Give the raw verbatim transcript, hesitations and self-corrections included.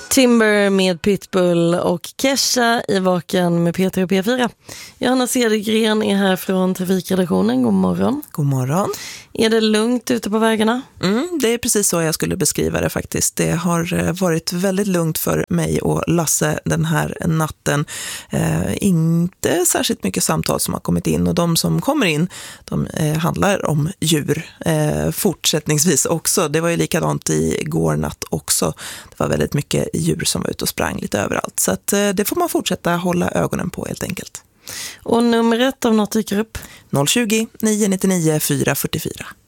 Timber med Pitbull och Kesha i Vaken med P tre och P fyra. Johanna Cedergren är här från trafikredaktionen. God morgon. God morgon. Är det lugnt ute på vägarna? Mm, det är precis så jag skulle beskriva det faktiskt. Det har varit väldigt lugnt för mig och Lasse den här natten. Eh, inte särskilt mycket samtal som har kommit in, och de som kommer in, de eh, handlar om djur eh, fortsättningsvis också. Det var ju likadant i går natt också. Det var väldigt mycket djur som var ute och sprang lite överallt. Så att, eh, det får man fortsätta hålla ögonen på helt enkelt. Och numret om något dyker upp? noll tjugo, nio nio nio, fyra fyra fyra.